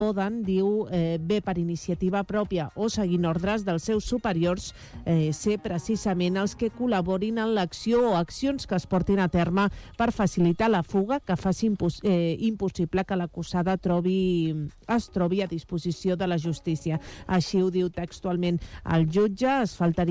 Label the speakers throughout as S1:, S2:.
S1: poden, diu, bé per iniciativa pròpia o seguint ordres dels seus superiors, ser precisament els que col·laborin en l'acció o accions que es portin a terme per facilitar la fuga, que faci impossible que l'acusada es trobi a disposició de la justícia. Així ho diu textualment el jutge.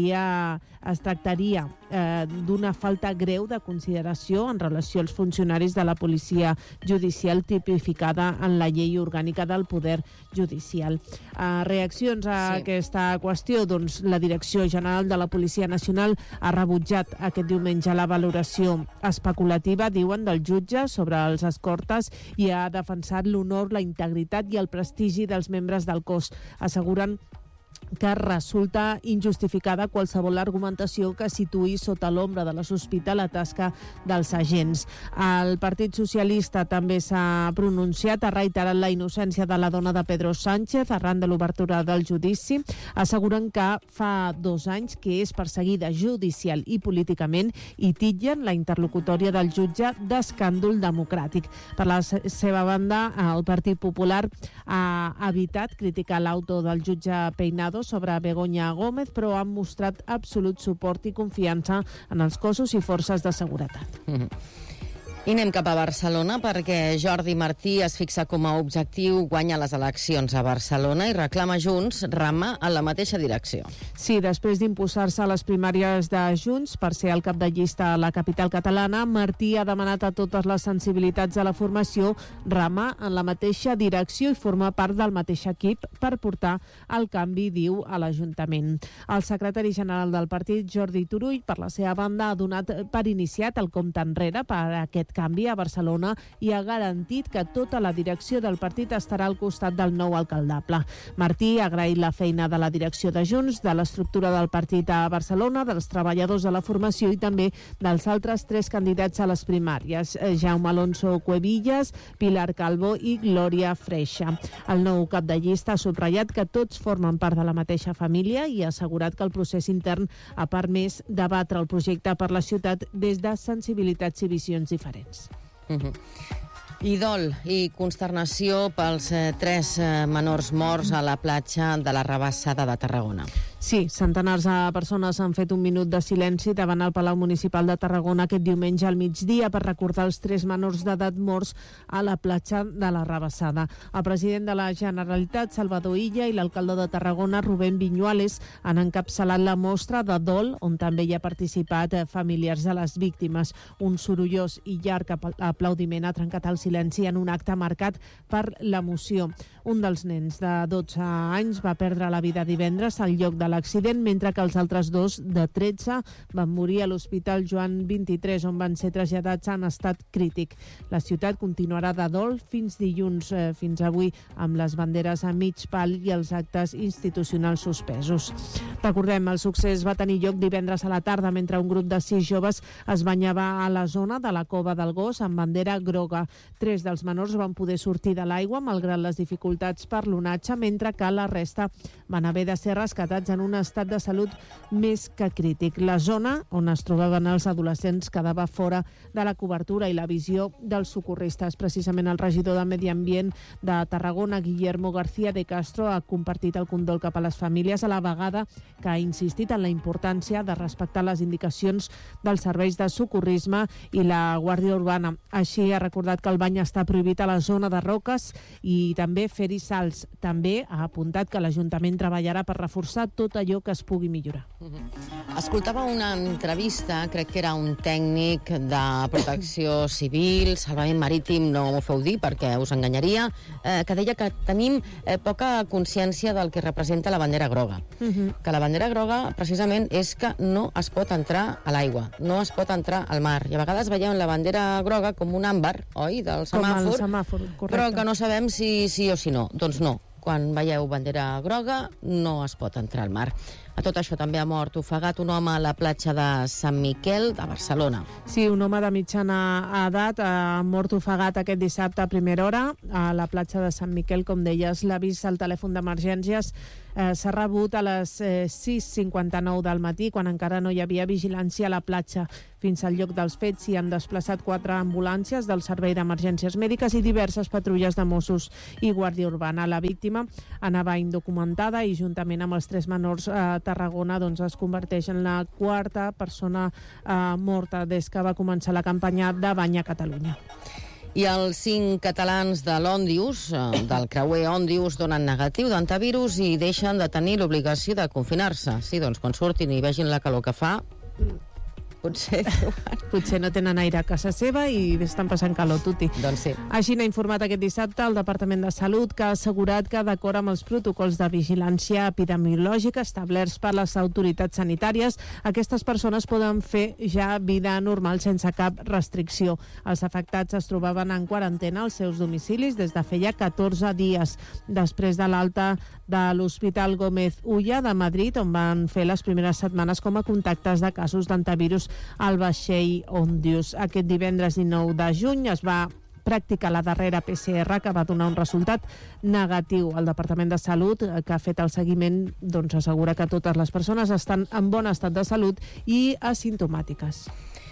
S1: Es tractaria d'una falta greu de consideració en relació als funcionaris de la policia judicial tipificada en la llei orgànica del Poder Judicial. Reaccions a aquesta qüestió, doncs la Direcció General de la Policia Nacional ha rebutjat aquest diumenge la valoració especulativa, diuen, del jutge sobre els escortes i ha defensat l'honor, la integritat i el prestigi dels membres del cos. Asseguren que resulta injustificada qualsevol argumentació que situï sota l'ombra de la sospita la tasca dels agents. El Partit Socialista també s'ha pronunciat, ha reiterat la innocència de la dona de Pedro Sánchez arran de l'obertura del judici. Asseguren que fa 2 anys que és perseguida judicial i políticament i titllen la interlocutòria del jutge d'escàndol democràtic. Per la seva banda, el Partit Popular ha evitat criticar l'auto del jutge Peinado sobre Begoña Gómez, però han mostrat absolut suport i confiança en els cossos i forces de seguretat.
S2: I anem cap a Barcelona perquè Jordi Martí es fixa com a objectiu guanyar les eleccions a Barcelona i reclama Junts remar en la mateixa direcció.
S1: Sí, després d'imposar-se a les primàries de Junts per ser el cap de llista a la capital catalana, Martí ha demanat a totes les sensibilitats de la formació remar en la mateixa direcció i formar part del mateix equip per portar el canvi, diu, a l'Ajuntament. El secretari general del partit, Jordi Turull, per la seva banda, ha donat per iniciat el compte enrere per a aquest canvi a Barcelona i ha garantit que tota la direcció del partit estarà al costat del nou alcaldable. Martí ha agraït la feina de la direcció de Junts, de l'estructura del partit a Barcelona, dels treballadors de la formació i també dels altres 3 candidats a les primàries, Jaume Alonso Cuevillas, Pilar Calvo i Glòria Freixa. El nou cap de llista ha subratllat que tots formen part de la mateixa família i ha assegurat que el procés intern ha permès debatre el projecte per la ciutat des de sensibilitats i visions diferents.
S2: I dol i consternació pels 3 menors morts a la platja de la Rabassada de Tarragona.
S1: Sí, centenars de persones han fet un minut de silenci davant el Palau Municipal de Tarragona aquest diumenge al migdia per recordar els 3 menors d'edat morts a la platja de la Rabassada. El president de la Generalitat, Salvador Illa, i l'alcalde de Tarragona, Rubén Viñuales, han encapçalat la mostra de dol, on també hi ha participat familiars de les víctimes. Un sorollós i llarg aplaudiment ha trencat el silenci en un acte marcat per l'emoció. Un dels nens de 12 anys va perdre la vida divendres al lloc de l'accident, mentre que els altres 2 de 13 van morir a l'Hospital Joan 23, on van ser traslladats en estat crític. La ciutat continuarà de dol fins dilluns, fins avui, amb les banderes a mig pal i els actes institucionals suspesos. Recordem, el succés va tenir lloc divendres a la tarda, mentre un grup de 6 joves es banyava a la zona de la Cova del Gos amb bandera groga. 3 dels menors van poder sortir de l'aigua, malgrat les dificultats per l'onatge, mentre que la resta van haver de ser rescatats en un estat de salut més que crític. La zona on es trobaven els adolescents quedava fora de la cobertura i la visió dels socorristes. Precisament el regidor de Medi Ambient de Tarragona, Guillermo García de Castro, ha compartit el condol cap a les famílies, a la vegada que ha insistit en la importància de respectar les indicacions dels serveis de socorrisme i la Guàrdia Urbana. Així ha recordat que el bany està prohibit a la zona de roques i també fer-hi salts. També ha apuntat que l'Ajuntament treballarà per reforçar tot allò que es pugui millorar.
S2: Escoltava una entrevista, crec que era un tècnic de protecció civil, salvament marítim, no m'ho feu dir perquè us enganyaria, que deia que tenim poca consciència del que representa la bandera groga. Que la bandera groga precisament és que no es pot entrar a l'aigua, no es pot entrar al mar. I a vegades veiem la bandera groga com un àmbar, oi, del semàfor,
S1: com el semàfor, correcte.
S2: Però que no sabem si sí o si no. Doncs no. Quan veieu bandera groga no es pot entrar al mar. A tot això també ha mort ofegat un home a la platja de Sant Miquel de Barcelona.
S1: Sí, un home de mitjana edat ha mort ofegat aquest dissabte a primera hora a la platja de Sant Miquel. Com deies, l'avís al telèfon d'emergències s'ha rebut a les 6:59 del matí, quan encara no hi havia vigilància a la platja. Fins al lloc dels fets s'hi han desplaçat 4 ambulàncies del Servei d'Emergències Mèdiques i diverses patrulles de Mossos i Guàrdia Urbana. La víctima anava indocumentada i, juntament amb els 3 menors a Tarragona, es converteix en la 4a persona morta des que va començar la campanya de Bany a Catalunya.
S2: I els 5 catalans de l'Òndius, del creuer Òndius, donen negatiu d'antivirus i deixen de tenir l'obligació de confinar-se. Sí, doncs quan surtin i vegin la calor que fa, potser
S1: no tenen aire a casa seva i estan passant calor, tuti.
S2: Doncs sí.
S1: Així n'ha informat aquest dissabte el Departament de Salut, que ha assegurat que, d'acord amb els protocols de vigilància epidemiològica establerts per les autoritats sanitàries, aquestes persones poden fer ja vida normal sense cap restricció. Els afectats es trobaven en quarantena als seus domicilis des de feia 14 dies, després de l'alta de l'Hospital Gómez Ulla de Madrid, on van fer les primeres setmanes com a contactes de casos d'antivirus al vaixell Òndius. Aquest divendres 19 de juny es va practicar la darrera PCR, que va donar un resultat negatiu. El Departament de Salut, que ha fet el seguiment, assegura que totes les persones estan en bon estat de salut i asimptomàtiques.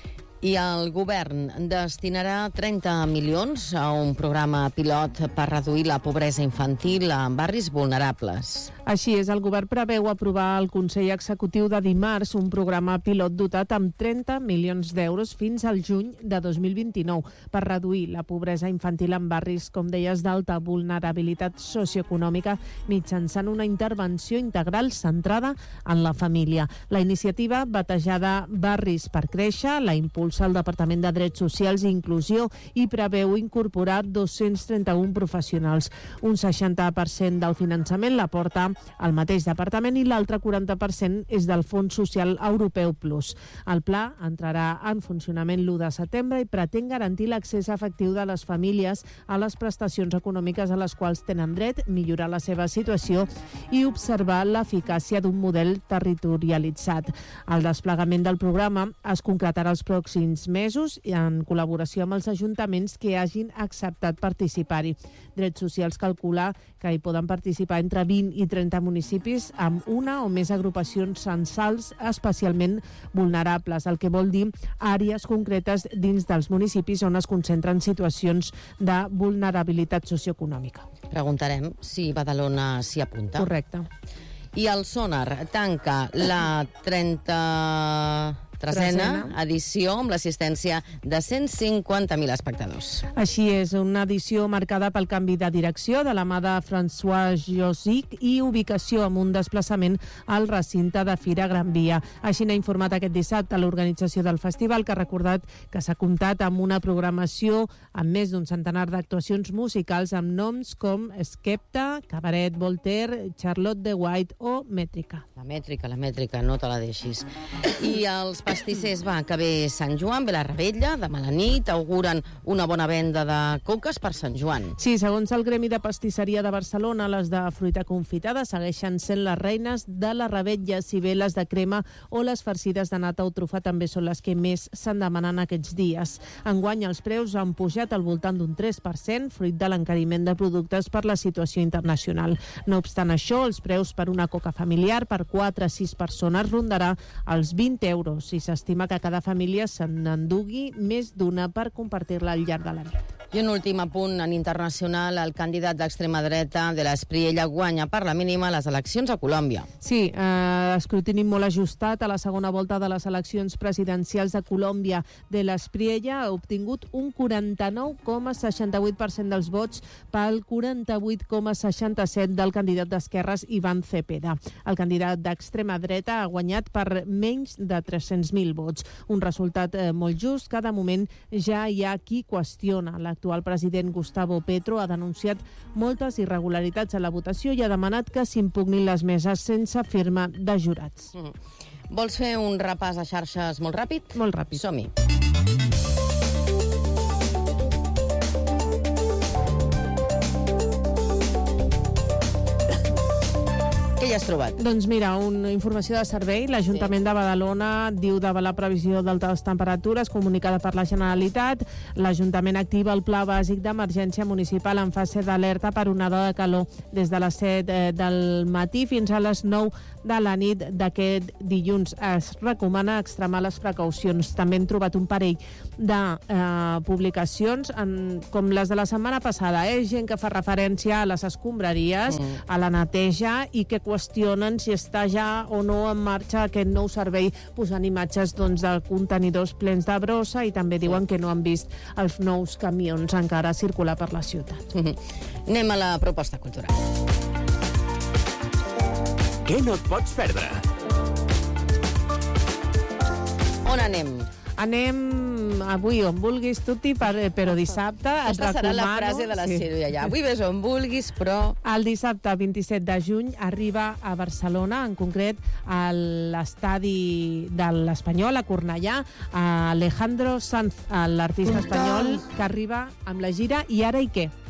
S2: I el govern destinarà 30 milions a un programa pilot per reduir la pobresa infantil en barris vulnerables.
S1: Així és, el govern preveu aprovar al Consell Executiu de dimarts un programa pilot dotat amb 30 milions d'euros fins al juny de 2029 per reduir la pobresa infantil en barris, com deies, d'alta vulnerabilitat socioeconòmica mitjançant una intervenció integral centrada en la família. La iniciativa, batejada Barris per Créixer, la impulsa el Departament de Drets Socials i Inclusió i preveu incorporar 231 professionals. Un 60% del finançament l'aporta el mateix departament i l'altre 40% és del Fons Social Europeu Plus. El pla entrarà en funcionament l'1 de setembre i pretén garantir l'accés efectiu de les famílies a les prestacions econòmiques a les quals tenen dret, millorar la seva situació i observar l'eficàcia d'un model territorialitzat. El desplegament del programa es concretarà els pròxims mesos en col·laboració amb els ajuntaments que hagin acceptat participar-hi. Drets Socials calcula que hi poden participar entre 20 i 30 municipis amb una o més agrupacions censals especialment vulnerables, el que vol dir àrees concretes dins dels municipis on es concentren situacions de vulnerabilitat socioeconòmica.
S2: Preguntarem si Badalona s'hi apunta.
S1: Correcte.
S2: I el Sonar tanca la 33a edició amb l'assistència de 150.000 espectadors.
S1: Així és, una edició marcada pel canvi de direcció de la mà de François Josic i ubicació amb un desplaçament al recinte de Fira Gran Via. Així n'ha informat aquest dissabte l'organització del festival, que ha recordat que s'ha comptat amb una programació amb més d'un centenar d'actuacions musicals amb noms com Skepta, Cabaret Voltaire, Charlotte de White o Mètrica.
S2: La mètrica, no te la deixis. I els pastissers, que ve Sant Joan, ve la Rebella, demà a la nit, auguren una bona venda de coques per Sant Joan.
S1: Sí, segons el Gremi de Pastisseria de Barcelona, les de fruita confitada segueixen sent les reines de la Rebella, si bé les de crema o les farcides de nata o trufa també són les que més se'n demanen aquests dies. Enguany els preus han pujat al voltant d'un 3%, fruit de l'encariment de productes per la situació internacional. No obstant això, els preus per una coca familiar per 4 a 6 persones rondarà els 20 euros i s'estima que cada família se n'endugui més d'una per compartir-la al llarg de la nit.
S2: I un últim apunt en internacional, el candidat d'extrema dreta de l'Espriella guanya per la mínima les eleccions a Colòmbia.
S1: Sí, escrutini molt ajustat a la segona volta de les eleccions presidencials de Colòmbia. De l'Espriella ha obtingut un 49,68% dels vots pel 48,67% del candidat d'esquerres Iván Cepeda. El candidat d'extrema dreta ha guanyat per menys de 300.000 vots. Un resultat molt just que de moment ja hi ha qui qüestiona. L'actual president Gustavo Petro ha denunciat moltes irregularitats a la votació i ha demanat que s'impugnin les meses sense firma de jurats.
S2: Vols fer un repàs a xarxes molt ràpid?
S1: Molt ràpid.
S2: Som-hi. Què Què hi has trobat?
S1: Doncs mira, una informació de servei. L'Ajuntament de Badalona diu de la previsió d'altes temperatures comunicada per la Generalitat. L'Ajuntament activa el Pla Bàsic d'Emergència Municipal en fase d'alerta per onada de calor des de les 7 del matí fins a les 9 de la nit d'aquest dilluns. Es recomana extremar les precaucions. També hem trobat un parell de publicacions com les de la setmana passada, gent que fa referència a les escombraries, a la neteja i que qüestionen si està ja o no en marxa aquest nou servei, posant imatges de contenidors plens de brossa i també diuen que no han vist els nous camions encara circular per la ciutat.
S2: Anem a la proposta cultural.
S3: Què no et pots perdre?
S2: On anem?
S1: Anem avui on vulguis, Tuti, però dissabte et
S2: Aquesta serà la
S1: recomano...
S2: frase de la Sílvia, ja. Avui ves on vulguis, però...
S1: El dissabte 27 de juny arriba a Barcelona, en concret a l'estadi de l'Espanyol, a Cornellà, a Alejandro Sanz, l'artista espanyol, que arriba amb la gira I ara i què?